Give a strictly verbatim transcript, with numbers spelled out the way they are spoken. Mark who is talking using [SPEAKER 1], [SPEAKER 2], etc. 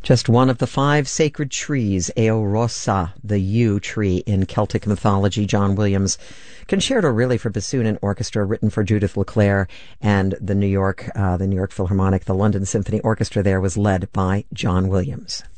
[SPEAKER 1] Just one of the five sacred trees, Eorosa, the yew tree in Celtic mythology. John Williams' Concerto really for bassoon and orchestra, written for Judith LeClair and the New York, uh, the New York Philharmonic. The London Symphony Orchestra there was led by John Williams.